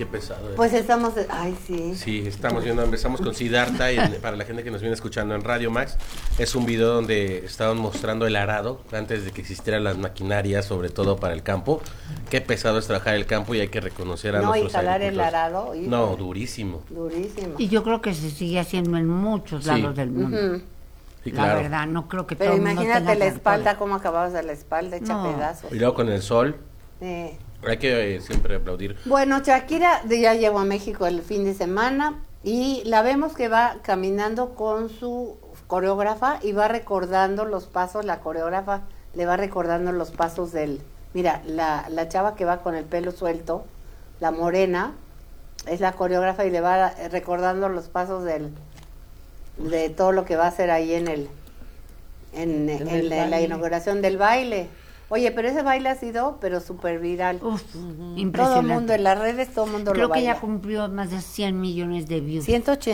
qué pesado. Pues estamos, ay sí. Sí, empezamos con Siddhartha y para la gente que nos viene escuchando en Radio Max, es un video donde estaban mostrando el arado antes de que existieran las maquinarias, sobre todo para el campo. Qué pesado es trabajar el campo y hay que reconocer a nuestros jalar el agricultores. arado. Hijo. No, durísimo. Durísimo. Y yo creo que se sigue haciendo en muchos lados del mundo. Sí, la claro. verdad, no creo que pero todo el mundo imagínate tenga la espalda, tractores. cómo acababas de la espalda, hecha pedazos. Y luego con el sol, hay que siempre aplaudir. Bueno, Shakira ya llegó a México el fin de semana y la vemos que va caminando con su coreógrafa y va recordando los pasos, la coreógrafa le va recordando los pasos del... Mira, la chava que va con el pelo suelto, la morena, es la coreógrafa y le va recordando los pasos de todo lo que va a hacer ahí en la inauguración del baile. Oye, pero ese baile ha sido súper viral. Impresionante. Todo el mundo en las redes, todo el mundo Creo lo baila. que ya cumplió más de 100 millones de views.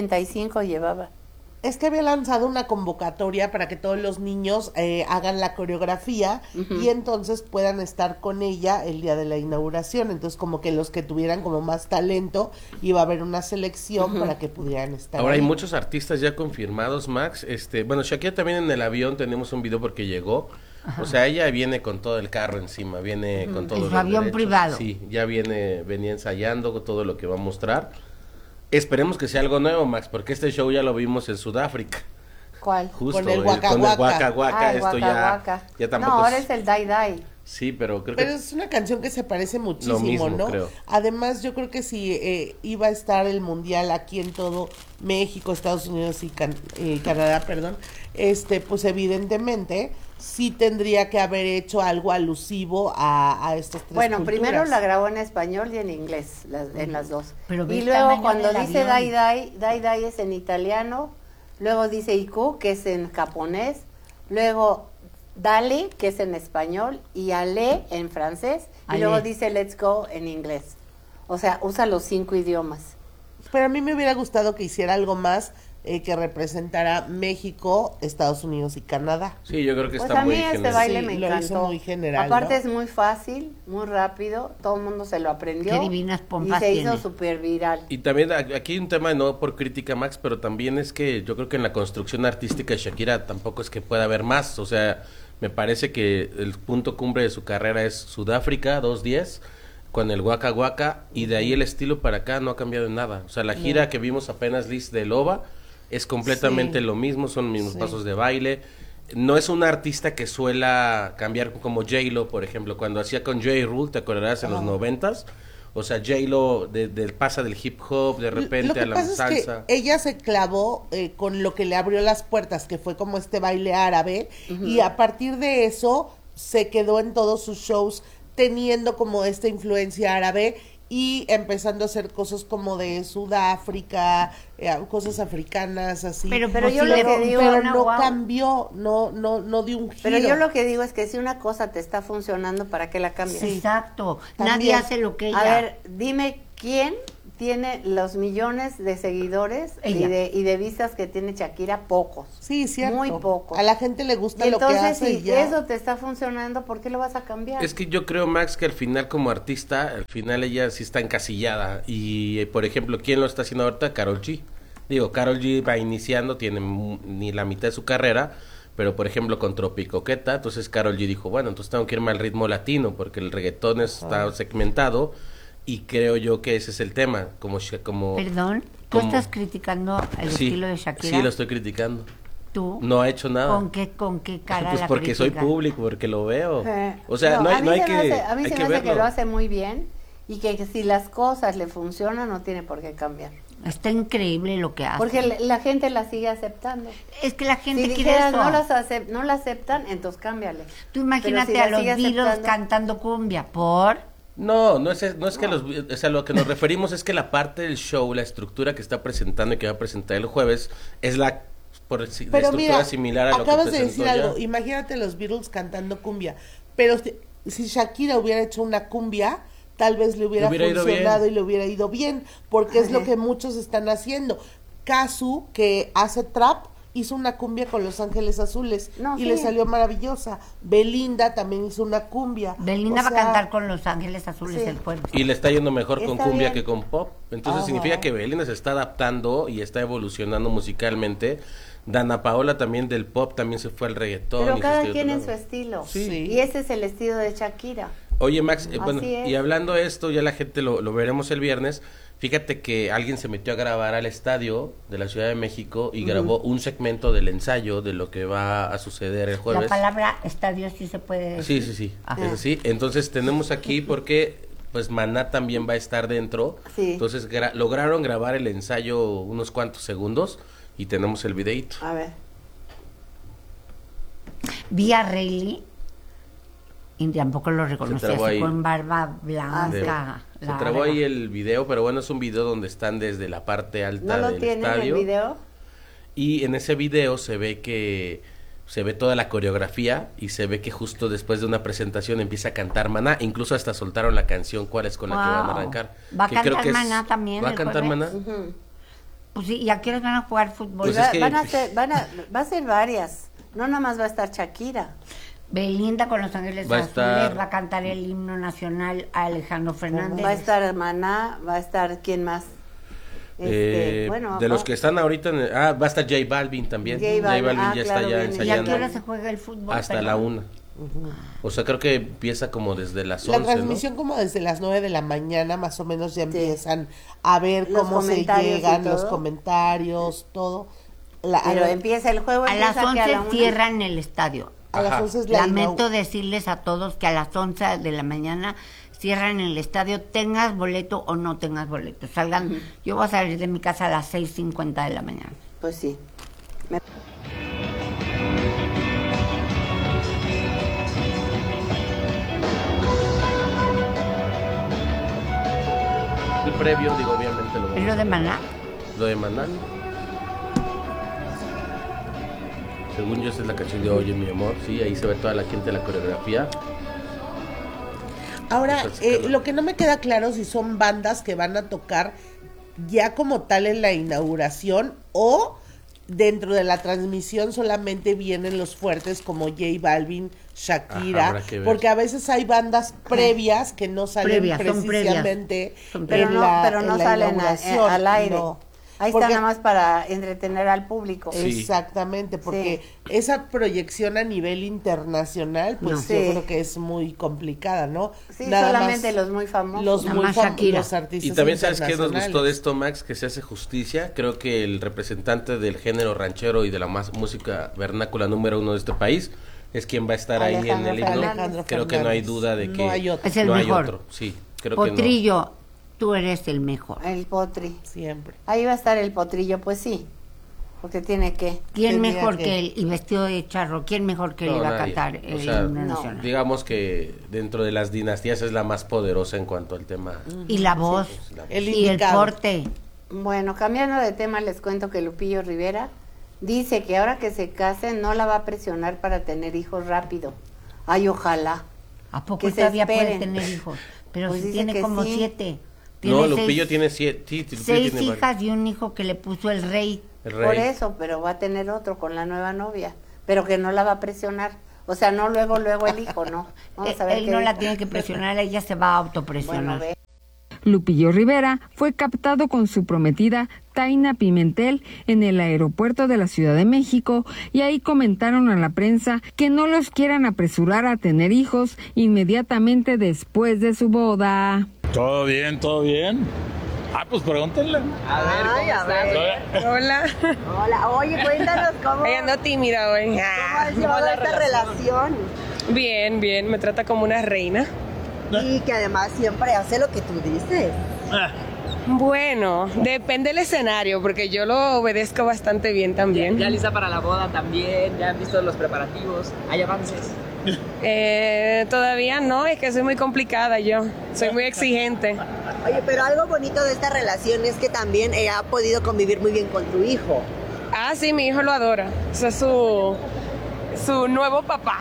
185 llevaba. Es que había lanzado una convocatoria para que todos los niños hagan la coreografía y entonces puedan estar con ella el día de la inauguración. Entonces como que los que tuvieran como más talento iba a haber una selección para que pudieran estar Ahora ahí. hay muchos artistas ya confirmados, Max. Bueno, Shakira también en el avión tenemos un video porque llegó. O sea, ella viene con todo el carro encima, viene con todo su avión privado. Sí, ya venía ensayando con todo lo que va a mostrar. Esperemos que sea algo nuevo, Max, porque este show ya lo vimos en Sudáfrica. ¿Cuál? Justo, Con el Waka Waka. Waka Waka, esto Waka ya, Waka. ya tampoco No, ahora es el Dai Dai. Sí, pero creo Pero que... es una canción que se parece muchísimo, mismo, ¿no? creo. Además, yo creo que si iba a estar el mundial aquí en todo México, Estados Unidos y Canadá, perdón, pues evidentemente sí tendría que haber hecho algo alusivo a estas tres Bueno, culturas. primero la grabó en español y en inglés, en las dos. Pero ve y el luego tamaño cuando del dice avión. Dai Dai es en italiano, luego dice Iku, que es en japonés, luego Dale, que es en español, y Ale en francés, Ale. y luego dice Let's Go en inglés. O sea, usa los 5 idiomas. Pero a mí me hubiera gustado que hiciera algo más que representara México, Estados Unidos y Canadá. Sí, yo creo que Pues está a muy mí este general. baile Sí, me lo hizo encantó. muy general, Aparte ¿no? es muy fácil, muy rápido, todo el mundo se lo aprendió. Qué divinas pompas y se hizo tiene. súper viral. Y también aquí hay un tema, no por crítica, Max, pero también es que yo creo que en la construcción artística de Shakira tampoco es que pueda haber más. O sea, me parece que el punto cumbre de su carrera es Sudáfrica, 2:10, con el Waka Waka, y de ahí el estilo para acá no ha cambiado en nada. O sea, la gira que vimos apenas, Liz, de Loba, es completamente Sí. lo mismo, son los mismos Sí. pasos de baile. No es una artista que suela cambiar como J-Lo, por ejemplo, cuando hacía con J. Rule, ¿te acordarás? En los 90s. O sea, J-Lo pasa del hip hop de repente Lo que a la pasa salsa. es que ella se clavó con lo que le abrió las puertas, que fue como este baile árabe, y a partir de eso se quedó en todos sus shows teniendo como esta influencia árabe y empezando a hacer cosas como de Sudáfrica, cosas africanas, así. Pero yo lo que digo, pero Ana, no guau. cambió, no dio un giro. Pero yo lo que digo es que si una cosa te está funcionando, ¿para qué la cambias? Sí. Exacto. También. Nadie hace lo que ella. A ver, dime quién tiene los millones de seguidores Ella. y de vistas que tiene Shakira. Pocos. Sí, cierto. Muy pocos. A la gente le gusta Y lo que entonces, hace y si ya. eso te está funcionando, ¿por qué lo vas a cambiar? Es que yo creo, Max, que al final como artista, al final ella sí está encasillada. Y, por ejemplo, ¿quién lo está haciendo ahorita? Karol G. Digo, Karol G va iniciando, tiene ni la mitad de su carrera, pero por ejemplo con Tropicoqueta, entonces Karol G dijo, bueno, entonces tengo que irme al ritmo latino, porque el reggaetón está segmentado, y creo yo que ese es el tema, como Perdón, ¿tú como- estás criticando el Sí, estilo de Shakira? sí, lo estoy criticando. ¿Tú? No ha hecho nada. ¿Con qué cara Pues la porque soy criticas? público, porque lo veo. O sea, no a hay, mí no hay se que, me hace- a mí hay se que me hace que verlo. lo hace muy bien y que si las cosas le funcionan no tiene por qué cambiar. Está increíble lo que hace. Porque la gente la sigue aceptando. es que la gente Si quiere dijeras eso. no la aceptan, entonces cámbiale. Tú imagínate Pero si a la los sigue Beatles aceptando- cantando cumbia. ¿Por? No es que o sea, lo que nos referimos es que la parte del show, la estructura que está presentando y que va a presentar el jueves, es la Pero estructura mira, similar a lo que acabas de presentó decir ya. algo. Imagínate los Beatles cantando cumbia. Pero si Shakira hubiera hecho una cumbia, tal vez le hubiera ido funcionado bien. y le hubiera ido bien. Porque es lo que muchos están haciendo. Kazu, que hace trap, hizo una cumbia con Los Ángeles Azules No, y sí. le salió maravillosa. Belinda también hizo una cumbia. Belinda O va a sea, cantar con Los Ángeles Azules Sí. el jueves. Y le está yendo mejor con Está cumbia bien. que con pop. Entonces Ajá. significa que Belinda se está adaptando y está evolucionando musicalmente. Dana Paola también del pop también se fue al reggaetón. Pero y se cada está quien de en otro su lado. estilo. Sí. Y ese es el estilo de Shakira. Oye, Max, bueno, Así es. y hablando de esto, ya la gente lo veremos el viernes. Fíjate que alguien se metió a grabar al estadio de la Ciudad de México y grabó un segmento del ensayo de lo que va a suceder el La jueves. palabra estadio sí se puede decir. Sí, Ajá. es así. Entonces tenemos aquí porque pues Maná también va a estar dentro. Sí. Entonces lograron grabar el ensayo unos cuantos segundos y tenemos el videito. A ver. Vi a Rayleigh y tampoco lo reconocí, trabó así ahí. con barba blanca. Se larga. trabó ahí el video, pero bueno, es un video donde están desde la parte alta ¿No lo del tienen estadio. el video? Y en ese video se ve toda la coreografía y se ve que justo después de una presentación empieza a cantar Maná, incluso hasta soltaron la canción cuál es con la que van a Wow. arrancar. ¿Va a que cantar creo que es- Maná también ¿Va a el cantar jueves? Maná? Ujú. Pues sí, ¿y a qué horas van a jugar fútbol? Pues es que- Va a ser varias. No nada más va a estar Shakira. Belinda con Los Ángeles Va a Azules estar- va a cantar el himno nacional a Alejandro Fernández. Va a estar Maná, va a estar ¿quién más? Bueno, de los que están ahorita, va a estar J Balvin también. J Balvin, ya claro, está ya viene. ¿Y a qué ensayando hora se juega el fútbol? hasta Perdón. la 1. O sea, creo que empieza como desde las 11, La transmisión como desde las 9 de la mañana más o menos ya empiezan a ver Los cómo se comentarios y llegan los todo. comentarios, todo. Pero empieza el juego. A las empieza que 11 la una. cierran el estadio. a las Ajá. 11 es la Lamento decirles a todos que a las 11 de la mañana cierran el estadio, tengas boleto o no tengas boleto. Salgan, yo voy a salir de mi casa a las 6:50 de la mañana. Pues sí. El previo, digo, obviamente ¿Es lo de Maná? lo de Maná. Según yo, esa es la canción de Oye, mi amor. Sí, ahí se ve toda la gente de la coreografía. Ahora, Entonces, lo que no me queda claro si son bandas que van a tocar ya como tal en la inauguración o dentro de la transmisión solamente vienen los fuertes como J Balvin, Shakira, habrá que ver. porque a veces hay bandas previas que no salen Previas, son precisamente Son Pero en no, la, pero no en la salen inauguración, al aire. no. Ahí Porque- está nada más para entretener al público. Sí. Exactamente, porque Sí. esa proyección a nivel internacional, pues No. yo Sí. creo que es muy complicada, ¿no? Sí, Nada solamente más los muy famosos. los Nada muy más Shakira. los artistas Y también, ¿sabes qué nos gustó de internacionales. esto, Max? Que se hace justicia. Creo que el representante del género ranchero y de la música vernácula número 1 de este país es quien va a estar ahí en Alejandro el himno. Fernández. Alejandro Creo que no hay Fernández. duda de que No hay otro. Es el no hay mejor. otro. Sí, creo que no. Potrillo, tú eres el mejor. El potri. Siempre. Ahí va a estar el potrillo, pues sí. Porque tiene que. ¿Quién Tenía mejor que- que él? Y vestido de charro, ¿quién mejor que él No, iba a nadie. cantar O el sea, himno no. nacional? Digamos que dentro de las dinastías es la más poderosa en cuanto al tema. Y la voz, El y el indicado. porte. Bueno, cambiando de tema, les cuento que Lupillo Rivera dice que ahora que se casen no la va a presionar para tener hijos rápido. Ay, ojalá. ¿A poco Que se todavía puede esperen. tener hijos? Pero Pues si dice tiene que como sí. 7. No, Tiene Lupillo tiene 7. Sí, Lupillo 6 tiene hijas y un hijo que le puso el rey. el Por rey. eso, pero va a tener otro con la nueva novia. Pero que no la va a presionar. O sea, no luego el hijo, no. Vamos a ver Él qué no la dice. tiene que presionar, ella se va a autopresionar. Bueno, ve. Lupillo Rivera fue captado con su prometida Taina Pimentel en el aeropuerto de la Ciudad de México y ahí comentaron a la prensa que no los quieran apresurar a tener hijos inmediatamente después de su boda. Todo bien, todo bien. Ah, pues pregúntenle. Ay, a ver. Hola. Hola, oye, cuéntanos cómo, Ella ando tímida hoy. cómo has llevado esta relación Bien, bien, me trata como una reina. y que además siempre hace lo que tú dices. Bueno, depende del escenario, porque yo lo obedezco bastante bien también. Ya lista para la boda también, ya han visto los preparativos, hay avances. Todavía no, es que soy muy complicada yo, soy muy exigente. Oye, pero algo bonito de esta relación es que también ella ha podido convivir muy bien con tu hijo. Ah, sí, mi hijo lo adora, ese es su nuevo papá.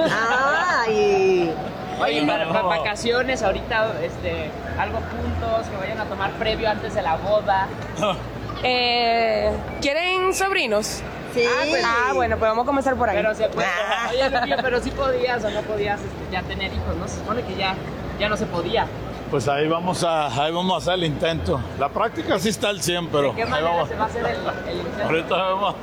Ay, Oye, para vacaciones ahorita, algo juntos, que vayan a tomar previo antes de la boda. ¿Quieren sobrinos? Sí. Bueno, pues vamos a comenzar por ahí. Pero se puede. Oye, Lupillo, pero sí podías o no podías ya tener hijos, ¿no? Se supone que ya no se podía. Pues ahí vamos a hacer el intento. La práctica sí está al 100, pero ¿De qué ahí manera vamos. se va a hacer el intento? Ahorita vemos.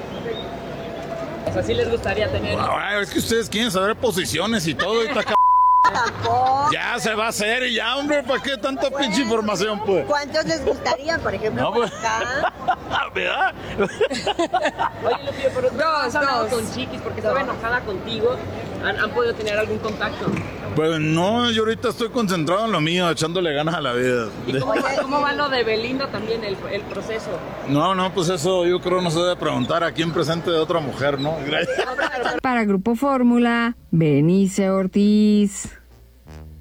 O sea, sí les gustaría tener hijos. Es que ustedes quieren saber posiciones y todo. Tampoco. Ya se va a hacer y ya, hombre, ¿para qué tanta pinche información, pues? ¿Cuántos les gustarían, por ejemplo, No, por pues. acá? ¿Verdad? Oye, Lupillo, pero tú has hablado con Chiquis porque estaba enojada contigo. ¿Han podido tener algún contacto? Pues no, yo ahorita estoy concentrado en lo mío, echándole ganas a la vida. ¿Y cómo va lo de Belinda también, el proceso? No, pues eso yo creo no se debe preguntar aquí en presente de otra mujer, ¿no? Gracias. Para Grupo Fórmula, Berenice Ortiz.